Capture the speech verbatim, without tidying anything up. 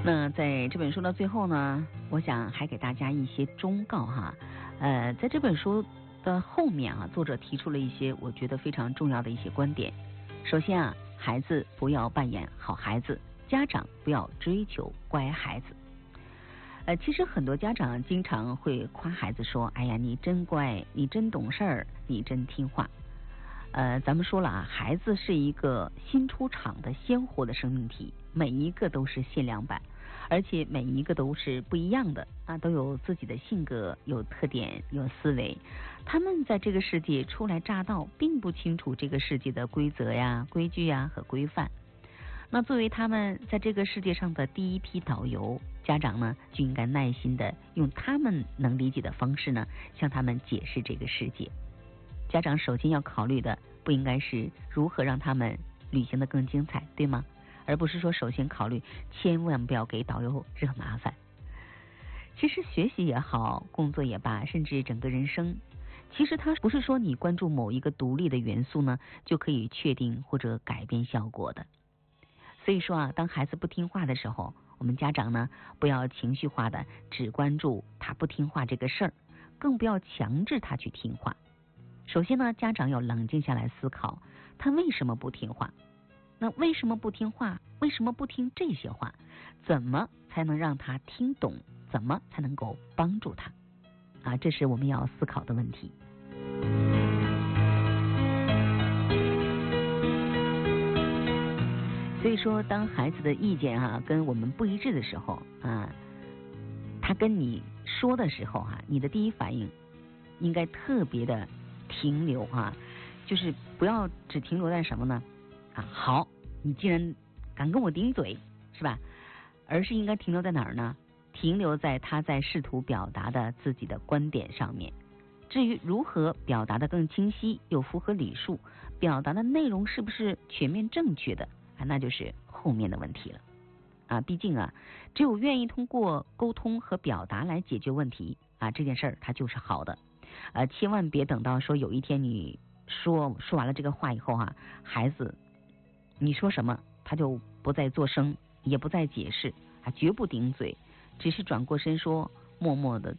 那在这本书的最后呢，我想还给大家一些忠告哈。呃，在这本书的后面啊，作者提出了一些我觉得非常重要的一些观点。首先啊，孩子不要扮演好孩子，家长不要追求乖孩子。呃，其实很多家长经常会夸孩子说：“哎呀，你真乖，你真懂事儿，你真听话。”呃，咱们说了啊，孩子是一个新出厂的鲜活的生命体，每一个都是限量版，而且每一个都是不一样的啊，都有自己的性格、有特点、有思维。他们在这个世界初来乍到，并不清楚这个世界的规则呀、规矩呀和规范。那作为他们在这个世界上的第一批导游，家长呢就应该耐心的用他们能理解的方式呢，向他们解释这个世界。家长首先要考虑的不应该是如何让他们旅行的更精彩，对吗？而不是说首先考虑千万不要给导游惹麻烦。其实学习也好，工作也罢，甚至整个人生，其实它不是说你关注某一个独立的元素呢，就可以确定或者改变效果的。所以说啊，当孩子不听话的时候，我们家长呢不要情绪化的只关注他不听话这个事儿，更不要强制他去听话。首先呢，家长要冷静下来思考，他为什么不听话？那为什么不听话？为什么不听这些话？怎么才能让他听懂？怎么才能够帮助他？啊，这是我们要思考的问题。所以说，当孩子的意见啊跟我们不一致的时候啊，他跟你说的时候啊，你的第一反应应该特别的停留啊，就是不要只停留在什么呢？啊，好，你既然敢跟我顶嘴，是吧？而是应该停留在哪儿呢？停留在他在试图表达的自己的观点上面。至于如何表达的更清晰又符合礼数，表达的内容是不是全面正确的啊，那就是后面的问题了。啊，毕竟啊，只有愿意通过沟通和表达来解决问题啊，这件事儿它就是好的。呃，千万别等到说有一天你说说完了这个话以后啊，孩子你说什么他就不再作声，也不再解释啊，绝不顶嘴，只是转过身说，默默的